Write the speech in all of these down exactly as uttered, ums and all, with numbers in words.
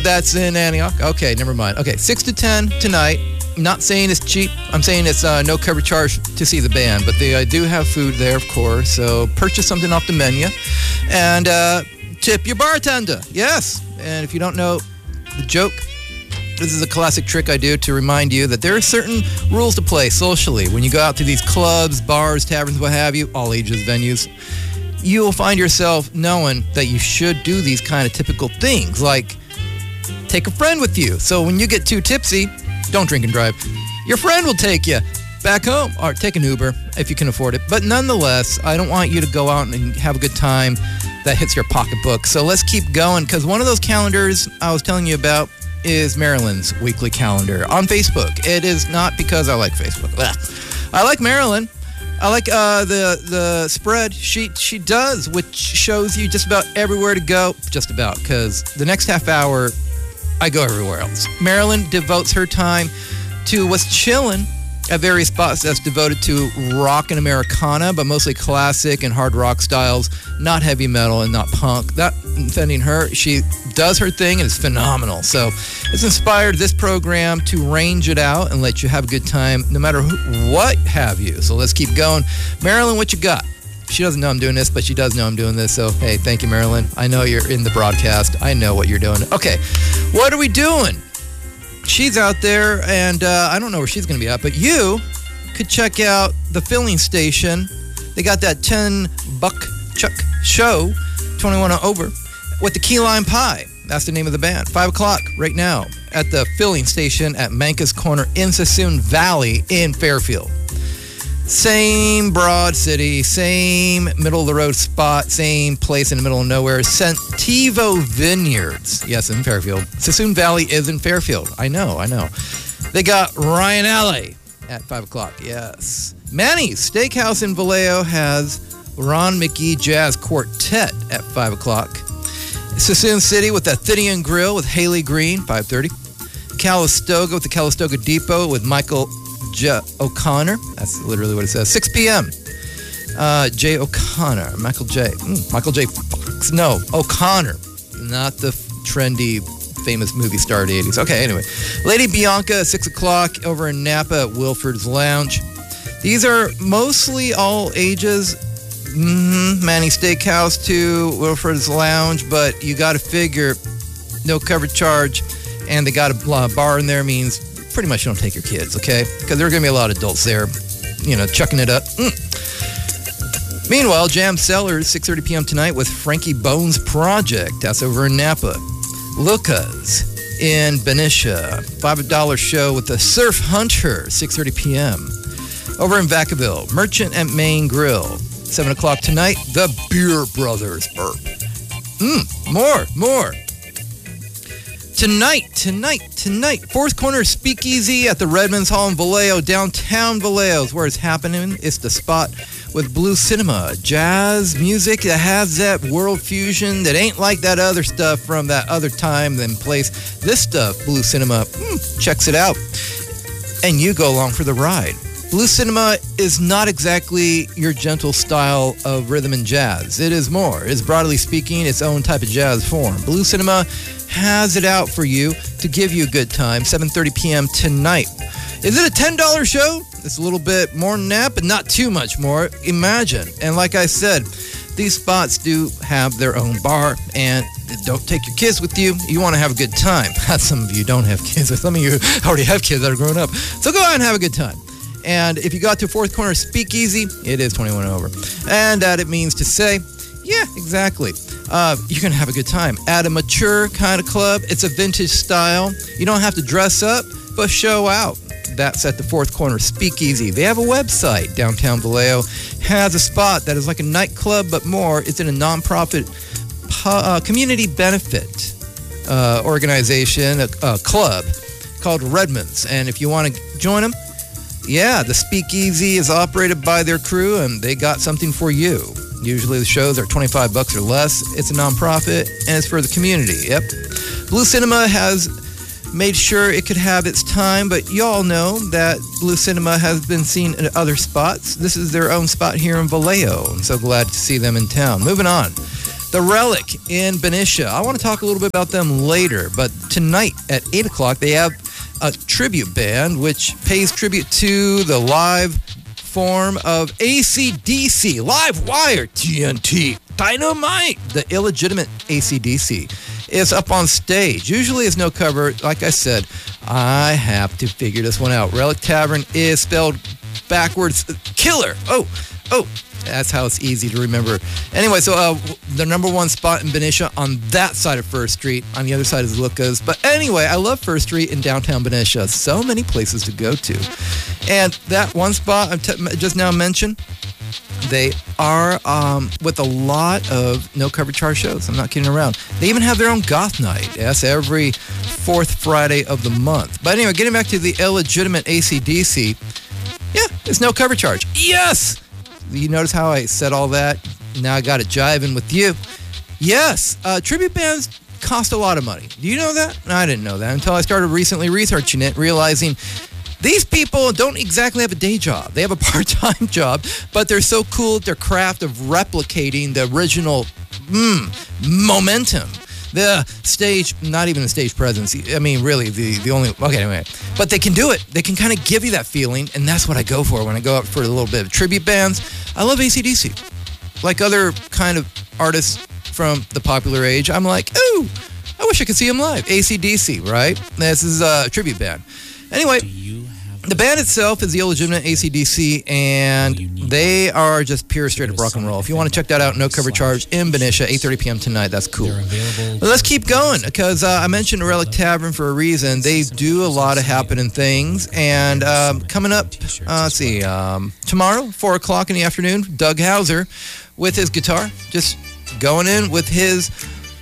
That's in Antioch. Okay, never mind. Okay, six to ten tonight. Not saying it's cheap. I'm saying it's uh, no cover charge to see the band, but they uh, do have food there, of course. So purchase something off the menu and uh, tip your bartender. Yes. And if you don't know the joke, this is a classic trick I do to remind you that there are certain rules to play socially. When you go out to these clubs, bars, taverns, what have you, all ages venues, you will find yourself knowing that you should do these kind of typical things, like take a friend with you. So when you get too tipsy, don't drink and drive. Your friend will take you back home, or take an Uber if you can afford it. But nonetheless, I don't want you to go out and have a good time that hits your pocketbook. So let's keep going, because one of those calendars I was telling you about is Marilyn's weekly calendar on Facebook. It is not because I like Facebook. Blah. I like Marilyn. I like uh, the the spread she she does, which shows you just about everywhere to go. Just about, because the next half hour, I go everywhere else. Marilyn devotes her time to what's chillin' at various spots that's devoted to rock and Americana, but mostly classic and hard rock styles, not heavy metal and not punk. That offending her, she does her thing and it's phenomenal. So it's inspired this program to range it out and let you have a good time no matter who, what have you. So let's keep going. Marilyn, what you got? She doesn't know I'm doing this, but she does know I'm doing this. So, hey, thank you, Marilyn. I know you're in the broadcast. I know what you're doing. Okay, what are we doing? She's out there, and uh, I don't know where she's going to be at, but you could check out the filling station. They got that ten buck chuck show, twenty-one and over, with the key lime pie. That's the name of the band. Five o'clock right now at the filling station at Manka's Corner in Sassoon Valley in Fairfield. Same Broad City, same middle-of-the-road spot, same place in the middle of nowhere. Sentivo Vineyards. Yes, in Fairfield. Sassoon Valley is in Fairfield. I know, I know. They got Ryan Alley at five o'clock. Yes. Manny's Steakhouse in Vallejo has Ron McGee Jazz Quartet at five o'clock. Sassoon City with the Thydian Grill with Haley Green, five thirty. Calistoga with the Calistoga Depot with Michael J. O'Connor. That's literally what it says. six p.m. Uh, J. O'Connor. Michael J. Mm, Michael J. Fox. No, O'Connor. Not the trendy, famous movie star of the eighties. Okay, anyway. Lady Bianca at six o'clock over in Napa at Wilford's Lounge. These are mostly all ages. Mm-hmm. Manny Steakhouse to Wilford's Lounge, but you got to figure no cover charge, and they got a bar in there means pretty much don't take your kids, okay? Because there are going to be a lot of adults there, you know, chucking it up. Mm. Meanwhile, Jam Cellars, six thirty p.m. tonight with Frankie Bones Project. That's over in Napa. Lucas in Benicia. five dollars show with the Surf Hunter, six thirty p.m. Over in Vacaville, Merchant and Main Grill. seven o'clock tonight, the Beer Brothers Burp. Mmm, more, more. Tonight, tonight, tonight, Fourth Corner Speakeasy at the Redmonds Hall in Vallejo, downtown Vallejo is where it's happening. It's the spot with Blue Cinema, jazz music that has that world fusion that ain't like that other stuff from that other time and place. This stuff, Blue Cinema, mm, checks it out, and you go along for the ride. Blue Cinema is not exactly your gentle style of rhythm and jazz. It is more. It's broadly speaking its own type of jazz form. Blue Cinema has it out for you to give you a good time. seven thirty p.m. tonight. Is it a ten dollars show? It's a little bit more than that, but not too much more. Imagine. And like I said, these spots do have their own bar, and don't take your kids with you. You want to have a good time. Some of you don't have kids, but some of you already have kids that are grown up. So go out and have a good time. And if you got to Fourth Corner Speakeasy, it is twenty-one and over. And that it means to say, yeah, exactly. Uh, you're going to have a good time. At a mature kind of club, it's a vintage style. You don't have to dress up, but show out. That's at the Fourth Corner Speakeasy. They have a website. Downtown Vallejo has a spot that is like a nightclub, but more. It's in a nonprofit uh, community benefit uh, organization, a, a club called Redmonds. And if you want to join them, yeah, the Speakeasy is operated by their crew, and they got something for you. Usually the shows are twenty-five bucks or less. It's a nonprofit, and it's for the community. Yep. Blue Cinema has made sure it could have its time, but y'all know that Blue Cinema has been seen in other spots. This is their own spot here in Vallejo. I'm so glad to see them in town. Moving on. The Relic in Benicia. I want to talk a little bit about them later, but tonight at eight o'clock, they have a tribute band which pays tribute to the live form of A C D C, Live Wire, T N T, Dynamite. The illegitimate A C D C is up on stage. Usually it's no cover. Like I said, I have to figure this one out. Relic Tavern is spelled backwards. Killer. Oh, oh. That's how it's easy to remember. Anyway, so uh, the number one spot in Benicia on that side of First Street. On the other side is Lucas. But anyway, I love First Street in downtown Benicia. So many places to go to. And that one spot I t- just now mentioned, they are um, with a lot of no cover charge shows. I'm not kidding around. They even have their own goth night. Yes, every fourth Friday of the month. But anyway, getting back to the illegitimate A C D C, yeah, it's no cover charge. Yes! You notice how I said all that? Now I got it jiving with you. Yes, uh, tribute bands cost a lot of money. Do you know that? No, I didn't know that until I started recently researching it, realizing these people don't exactly have a day job. They have a part-time job, but they're so cool at their craft of replicating the original mm, momentum. The stage, not even a stage presence. I mean, really, the, the only, okay, anyway. But they can do it. They can kind of give you that feeling, and that's what I go for when I go out for a little bit of tribute bands. I love A C D C. Like other kind of artists from the popular age, I'm like, ooh, I wish I could see them live. A C D C, right? This is a tribute band. Anyway, the band itself is the illegitimate A C D C, and they are just pure straight up rock and roll. If you want to check that out, no cover charge in Benicia, eight thirty p.m. tonight. That's cool. But let's keep going, because uh, I mentioned Relic Tavern for a reason. They do a lot of happening things, and um, coming up, uh, let's see, um, tomorrow, four o'clock in the afternoon, Doug Hauser with his guitar, just going in with his...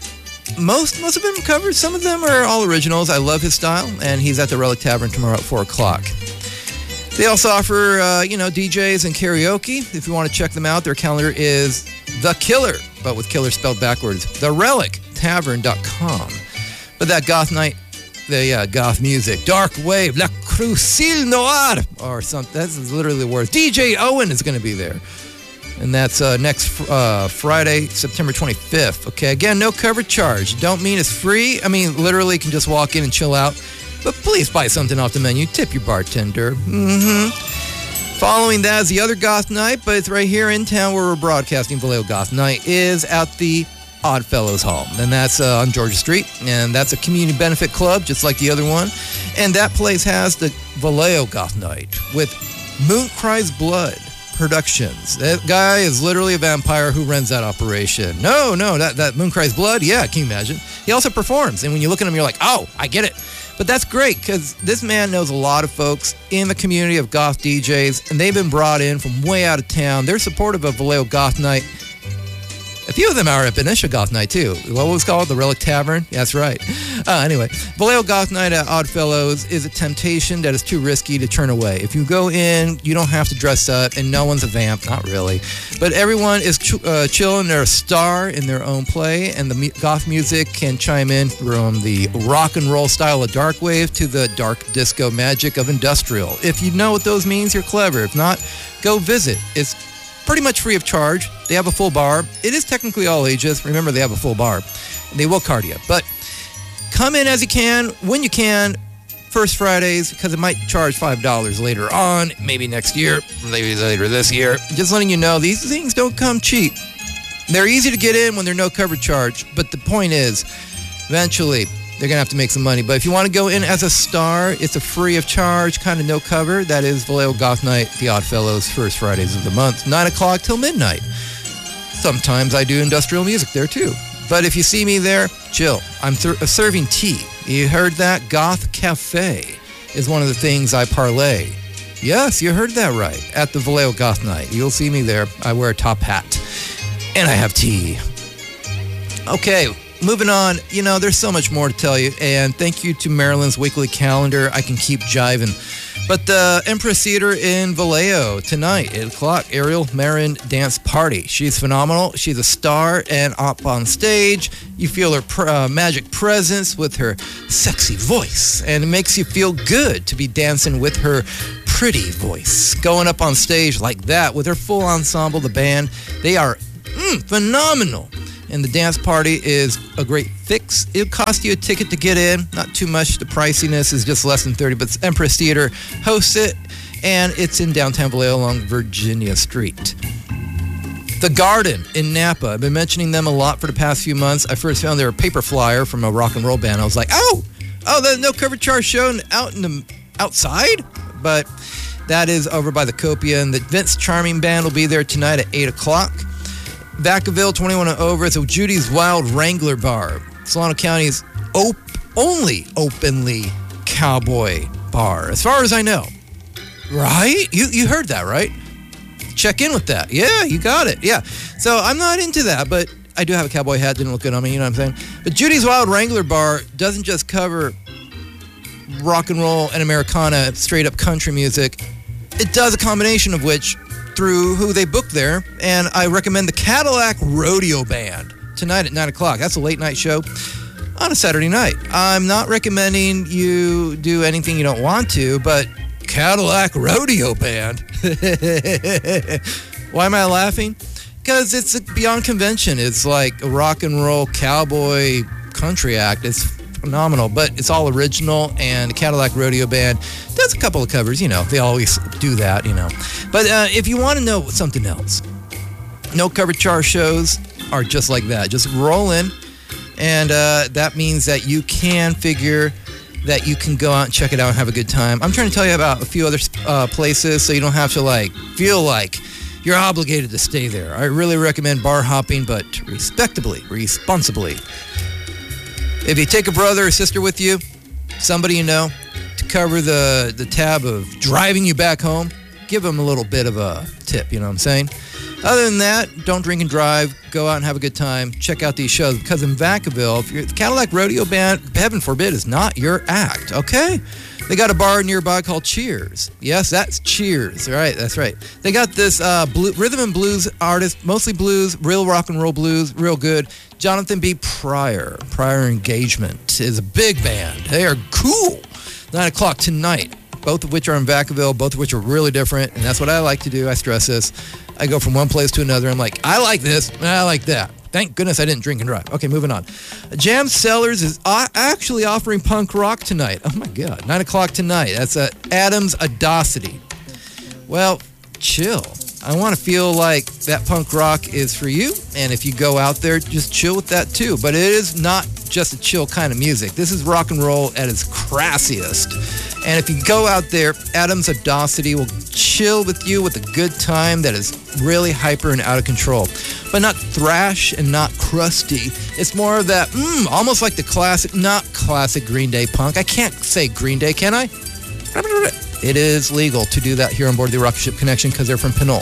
Most most of them covers. Some of them are all originals. I love his style, and he's at the Relic Tavern tomorrow at four o'clock. They also offer, uh, you know, D Js and karaoke. If you want to check them out, their calendar is The Killer, but with killer spelled backwards, the relic tavern dot com. But that goth night, the uh, goth music, dark wave, La Crucille Noir, or something. That's literally the word. D J Owen is going to be there. And that's uh, next uh, Friday, September twenty-fifth. Okay, again, no cover charge. Don't mean it's free. I mean, literally, you can just walk in and chill out. But please buy something off the menu. Tip your bartender. Mm-hmm. Following that is the other Goth Night, but it's right here in town where we're broadcasting. Vallejo Goth Night is at the Oddfellows Hall, and that's uh, on Georgia Street. And that's a community benefit club, just like the other one. And that place has the Vallejo Goth Night with Moon Cries Blood Productions. That guy is literally a vampire who runs that operation. No, no, that, that Moon Cries Blood, yeah, can you imagine? He also performs, and when you look at him, you're like, oh, I get it. But that's great, because this man knows a lot of folks in the community of goth D Js, and they've been brought in from way out of town. They're supportive of Vallejo Goth Night. A few of them are at Benicia Goth Night, too. What was it called? The Relic Tavern? Yeah, that's right. Uh, anyway, Vallejo Goth Night at Oddfellows is a temptation that is too risky to turn away. If you go in, you don't have to dress up, and no one's a vamp. Not really. But everyone is ch- uh, chilling. They're a star in their own play, and the mu- goth music can chime in from the rock and roll style of dark wave to the dark disco magic of industrial. If you know what those means, you're clever. If not, go visit. It's pretty much free of charge. They have a full bar. It is technically all ages. Remember, they have a full bar. They will card you. But come in as you can, when you can, first Fridays, because it might charge five dollars later on, maybe next year, maybe later this year. Just letting you know, these things don't come cheap. They're easy to get in when they're no cover charge. But the point is, eventually, they're going to have to make some money. But if you want to go in as a star, it's a free of charge, kind of no cover. That is Vallejo Goth Night, the Oddfellows, first Fridays of the month, nine o'clock till midnight. Sometimes I do industrial music there, too. But if you see me there, chill. I'm th- serving tea. You heard that? Goth Cafe is one of the things I parlay. Yes, you heard that right. At the Vallejo Goth Night. You'll see me there. I wear a top hat. And I have tea. Okay. Moving on, you know, there's so much more to tell you, and thank you to Maryland's weekly calendar. I can keep jiving. But the Empress Theater in Vallejo tonight, eight o'clock, Ariel Marin Dance Party. She's phenomenal. She's a star, and up on stage, you feel her pr- uh, magic presence with her sexy voice, and it makes you feel good to be dancing with her pretty voice. Going up on stage like that with her full ensemble, the band, they are mm, phenomenal. and the dance party is a great fix. It'll cost you a ticket to get in, not too much. The priciness is just less than thirty dollars, but Empress Theater hosts it, and it's in downtown Vallejo along Virginia Street. The Garden in Napa. I've been mentioning them a lot for the past few months. I first found their paper flyer from a rock and roll band. I was like, oh, oh, the No Cover Charge show out in the outside? But that is over by the Copia, and the Vince Charming Band will be there tonight at eight o'clock. Vacaville, twenty-one and over. It's a Judy's Wild Wrangler Bar. Solano County's op- only openly cowboy bar, as far as I know. Right? You you heard that, right? Check in with that. Yeah, you got it. Yeah. So I'm not into that, but I do have a cowboy hat. Didn't look good on me, you know what I'm saying? But Judy's Wild Wrangler Bar doesn't just cover rock and roll and Americana, straight up country music. It does a combination of which through who they book there, and I recommend the Cadillac Rodeo Band tonight at nine o'clock. That's a late night show on a Saturday night. I'm not recommending you do anything you don't want to, but Cadillac Rodeo Band. Why am I laughing? Because it's beyond convention. It's like a rock and roll cowboy country act. It's phenomenal, but it's all original, and the Cadillac Rodeo Band does a couple of covers. You know, they always do that, you know. But uh, if you want to know something else, No Cover Charge shows are just like that. Just roll in, and uh, that means that you can figure that you can go out and check it out and have a good time. I'm trying to tell you about a few other uh, places so you don't have to like feel like you're obligated to stay there. I really recommend bar hopping, but respectably, responsibly. If you take a brother or sister with you, somebody you know, to cover the, the tab of driving you back home, give them a little bit of a tip, you know what I'm saying? Other than that, don't drink and drive. Go out and have a good time. Check out these shows. Because in Vacaville, if you're the Cadillac Rodeo Band, heaven forbid, is not your act, okay? They got a bar nearby called Cheers. Yes, that's Cheers. Right, that's right. They got this uh, blue, rhythm and blues artist, mostly blues, real rock and roll blues, real good. Jonathan B. Pryor. Pryor Engagement is a big band. They are cool. nine o'clock tonight. Both of which are in Vacaville, both of which are really different, and that's what I like to do. I stress this. I go from one place to another. I'm like, I like this, and I like that. Thank goodness I didn't drink and drive. Okay, moving on. Jam Cellars is uh, actually offering punk rock tonight. Oh, my God. nine o'clock tonight. That's uh, Adam's Audacity. Well, chill. I want to feel like that punk rock is for you, and if you go out there, just chill with that, too. But it is not just a chill kind of music. This is rock and roll at its crassiest. And if you go out there, Adam's Audacity will chill with you with a good time that is really hyper and out of control. But not thrash and not crusty. It's more of that, mm, almost like the classic, not classic Green Day punk. I can't say Green Day, can I? It is legal to do that here on board the Rocket Ship Connection because they're from Pinole.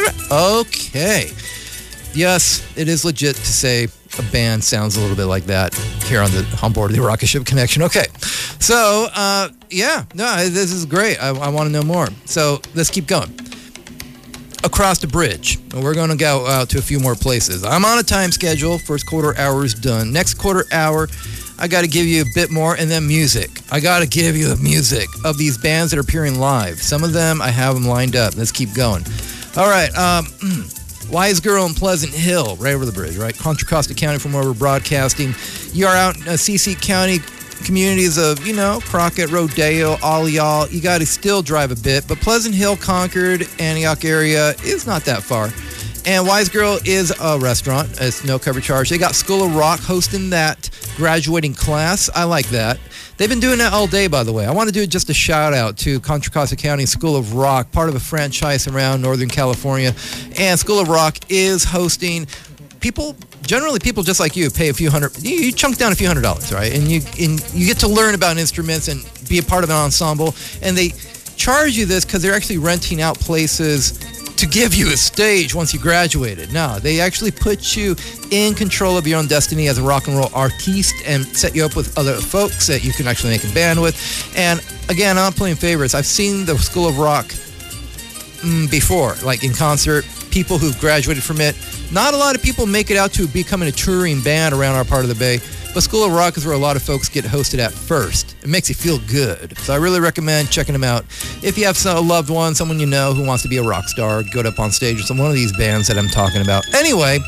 Okay. Yes, it is legit to say a band sounds a little bit like that here on the on board the Rocket Ship Connection. Okay. So, uh, yeah, no, this is great. I, I want to know more. So let's keep going. Across the bridge. We're going to go out to a few more places. I'm on a time schedule. First quarter hour is done. Next quarter hour, I got to give you a bit more, and then music. I got to give you the music of these bands that are appearing live. Some of them, I have them lined up. Let's keep going. All right. Um, Wise Girl in Pleasant Hill, right over the bridge, right? Contra Costa County from where we're broadcasting. You are out in uh, C C County communities of, you know, Crockett, Rodeo, all y'all. You got to still drive a bit, but Pleasant Hill, Concord, Antioch area is not that far. And Wise Girl is a restaurant. It's no cover charge. They got School of Rock hosting that graduating class. I like that. They've been doing that all day, by the way. I want to do just a shout out to Contra Costa County School of Rock, part of a franchise around Northern California. And School of Rock is hosting people, generally people just like you, pay a few hundred, you, you chunk down a few hundred dollars, right? And you and you get to learn about instruments and be a part of an ensemble. And they charge you this because they're actually renting out places to give you a stage once you graduated. No, they actually put you in control of your own destiny as a rock and roll artiste and set you up with other folks that you can actually make a band with. And again, I'm not playing favorites. I've seen the School of Rock mm, before, like in concert, people who've graduated from it. Not a lot of people make it out to becoming a touring band around our part of the Bay, but School of Rock is where a lot of folks get hosted at first. It makes you feel good. So I really recommend checking them out. If you have a loved one, someone you know who wants to be a rock star, go up on stage with some one of these bands that I'm talking about. Anyway,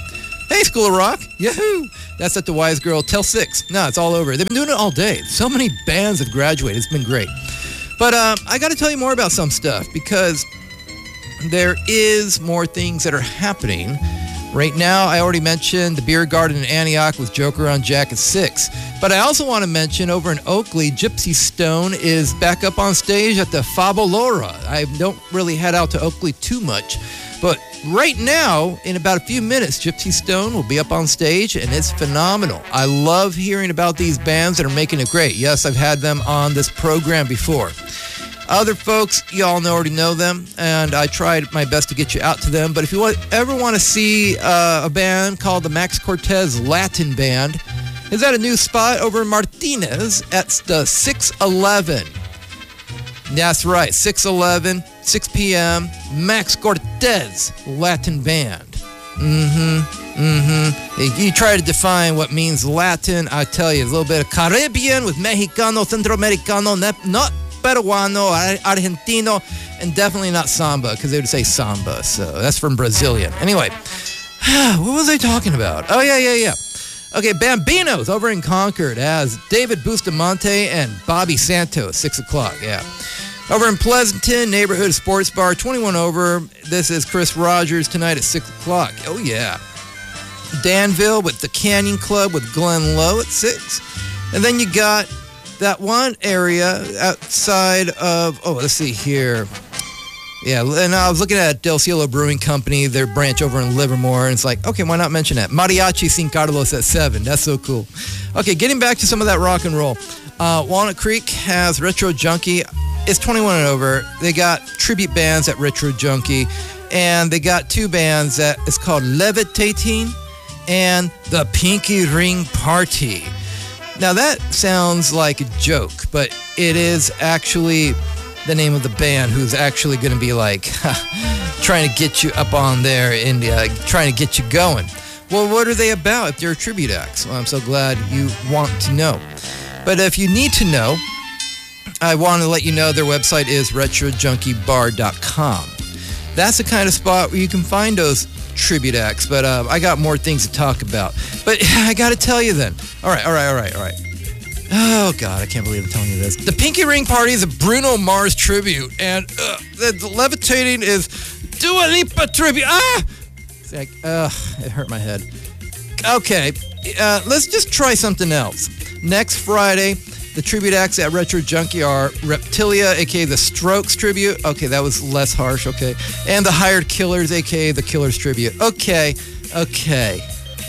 Hey, School of Rock. Yahoo! That's at the Wise Girl Till six. No, it's all over. They've been doing it all day. So many bands have graduated. It's been great. But uh, I got to tell you more about some stuff because there is more things that are happening. Right now, I already mentioned the Beer Garden in Antioch with Joker on Jack at six. But I also want to mention over in Oakley, Gypsy Stone is back up on stage at the Fabolora. I don't really head out to Oakley too much. But right now, in about a few minutes, Gypsy Stone will be up on stage, and it's phenomenal. I love hearing about these bands that are making it great. Yes, I've had them on this program before. Other folks, y'all already know them, and I tried my best to get you out to them. But if you want, ever want to see uh, a band called the Max Cortez Latin Band, is at a new spot over in Martinez at the six eleven. That's right, six eleven, six p.m., Max Cortez Latin Band. Mm-hmm, mm-hmm. You try to define what means Latin, I tell you, a little bit of Caribbean with Mexicano, Centroamericano, not Peruano, Argentino, and definitely not Samba, because they would say Samba, so that's from Brazilian. Anyway, what was I talking about? Oh, yeah, yeah, yeah. Okay, Bambinos over in Concord as David Bustamante and Bobby Santos, six o'clock, yeah. Over in Pleasanton, Neighborhood Sports Bar, twenty-one over. This is Chris Rogers tonight at six o'clock. Oh, yeah. Danville with the Canyon Club with Glenn Lowe at six. And then you got that one area outside of, oh, let's see here. Yeah, and I was looking at Del Cielo Brewing Company, their branch over in Livermore, and it's like, okay, why not mention that? Mariachi San Carlos at seven. That's so cool. Okay, getting back to some of that rock and roll. Uh, Walnut Creek has Retro Junkie. It's twenty-one and over. They got tribute bands at Retro Junkie, and they got two bands that is called Levitating and the Pinky Ring Party. Now that sounds like a joke, but it is actually the name of the band who's actually going to be like trying to get you up on there and uh, trying to get you going. Well, what are they about if they're tribute acts? Well, I'm so glad you want to know. But if you need to know, I want to let you know their website is retro junkie bar dot com. That's the kind of spot where you can find those tribute acts, but uh, I got more things to talk about. But I got to tell you then. All right, all right, all right, all right. Oh, God, I can't believe I'm telling you this. The Pinky Ring Party is a Bruno Mars tribute, and uh, the, the Levitating is Dua Lipa tribute. Ah! It's like, uh, it hurt my head. Okay, uh, let's just try something else. Next Friday, the tribute acts at Retro Junkie are Reptilia, a k a. The Strokes tribute. Okay, that was less harsh, okay. And the Hired Killers, a k a. The Killers tribute. Okay, okay.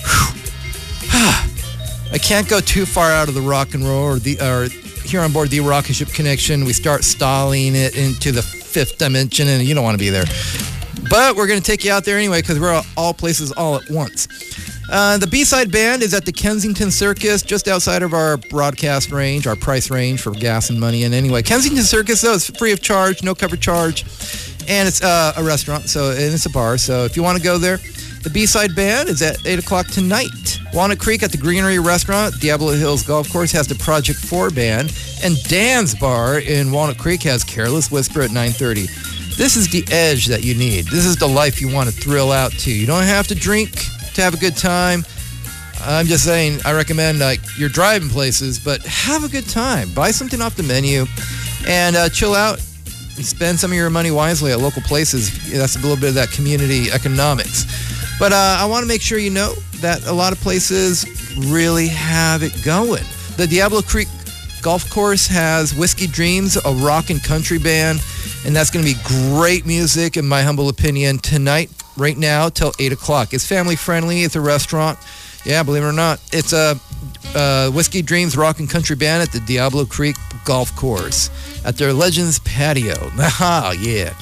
I can't go too far out of the rock and roll or the or here on board the Rocket Ship Connection. We start stalling it into the fifth dimension, and you don't want to be there. But we're going to take you out there anyway because we're all places all at once. Uh, the B-side band is at the Kensington Circus, just outside of our broadcast range, our price range for gas and money. And anyway, Kensington Circus, though, is free of charge, no cover charge, and it's uh, a restaurant, so and it's a bar. So if you want to go there, the B-side band is at eight o'clock tonight. Walnut Creek at the Greenery Restaurant, Diablo Hills Golf Course has the Project four band, and Dan's Bar in Walnut Creek has Careless Whisper at nine thirty. This is the edge that you need. This is the life you want to thrill out to. You don't have to drink to have a good time. I'm just saying, I recommend like you're driving places, but have a good time. Buy something off the menu and uh, chill out. And spend some of your money wisely at local places. That's a little bit of that community economics. But uh, I want to make sure you know that a lot of places really have it going. The Diablo Creek Golf Course has Whiskey Dreams, a rock and country band, and that's going to be great music, in my humble opinion, tonight, right now, till eight o'clock. It's family friendly. It's a restaurant. Yeah, believe it or not, it's a uh, Whiskey Dreams rock and country band at the Diablo Creek Golf Course at their Legends Patio. Ah, yeah.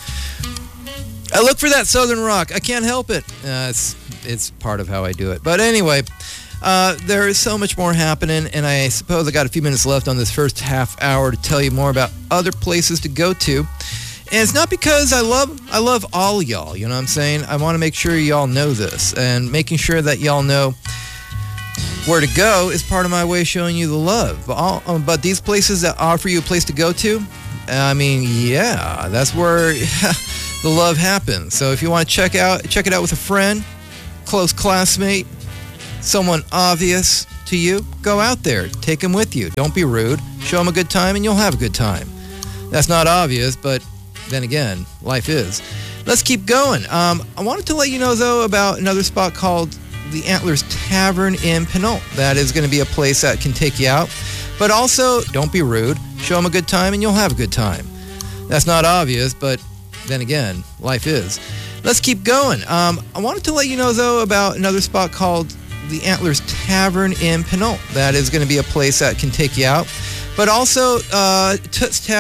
I look for that Southern rock. I can't help it. Uh, it's it's part of how I do it. But anyway, uh, there is so much more happening, and I suppose I got a few minutes left on this first half hour to tell you more about other places to go to. And it's not because I love I love all y'all, you know what I'm saying? I want to make sure y'all know this, and making sure that y'all know where to go is part of my way of showing you the love. But, all, um, but these places that offer you a place to go to, I mean, yeah, that's where the love happens. So if you want to check out check it out with a friend, close classmate, someone obvious to you, go out there. Take them with you. Don't be rude. Show them a good time and you'll have a good time. That's not obvious, but then again, life is. Let's keep going. Um, I wanted to let you know, though, about another spot called the Antlers Tavern in Pinole. That is going to be a place that can take you out. But also, don't be rude. Show them a good time and you'll have a good time. That's not obvious, but then again, life is. Let's keep going. Um, I wanted to let you know, though, about another spot called the Antlers Tavern in Pinole. That is going to be a place that can take you out. But also, uh, Toots Tavern